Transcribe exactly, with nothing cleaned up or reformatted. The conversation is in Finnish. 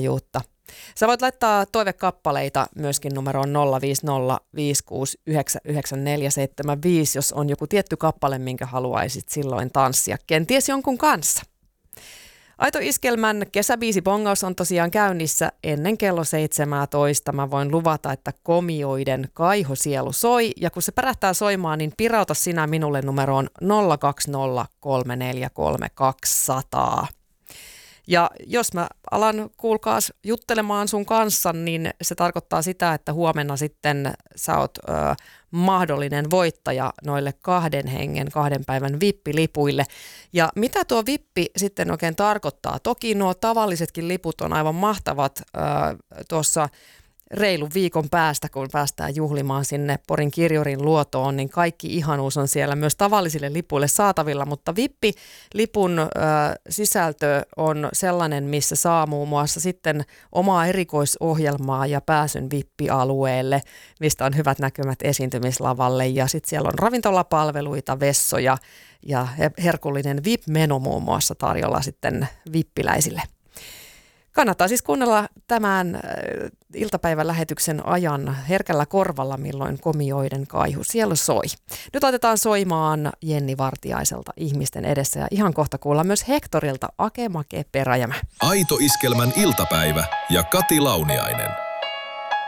taajuutta. Sä voit laittaa toivekappaleita myöskin numeroon nolla viisi nolla viisi kuusi yhdeksän yhdeksän neljä seitsemän viisi, jos on joku tietty kappale, minkä haluaisit silloin tanssia, kenties jonkun kanssa. Aito Iskelmän kesäbiisibongaus on tosiaan käynnissä ennen kello seitsemäntoista. Mä voin luvata, että komioiden kaihosielu soi, ja kun se pärähtää soimaan, niin pirauta sinä minulle numeroon nolla kaksi nolla kolme neljä kolme kaksi nolla nolla. Ja jos mä alan, kuulkaas, juttelemaan sun kanssa, niin se tarkoittaa sitä, että huomenna sitten sä oot ö, mahdollinen voittaja noille kahden hengen, kahden päivän vippilipuille. Ja mitä tuo vippi sitten oikein tarkoittaa? Toki nuo tavallisetkin liput on aivan mahtavat ö, tuossa reilun viikon päästä, kun päästään juhlimaan sinne Porin Kirjurin luotoon, niin kaikki ihanuus on siellä myös tavallisille lipuille saatavilla, mutta vippilipun ö, sisältö on sellainen, missä saa muun muassa sitten omaa erikoisohjelmaa ja pääsyn vippialueelle, mistä on hyvät näkymät esiintymislavalle, ja sitten siellä on ravintolapalveluita, vessoja ja herkullinen V I P-menu muun muassa tarjolla sitten vippiläisille. Kannattaa siis kuunnella tämän iltapäivän lähetyksen ajan herkällä korvalla, milloin komioiden kaihu siellä soi. Nyt otetaan soimaan Jenni Vartiaiselta Ihmisten edessä, ja ihan kohta kuullaan myös Hektorilta Ake Make Peräjämä. Aito Iskelmän iltapäivä ja Kati Launiainen.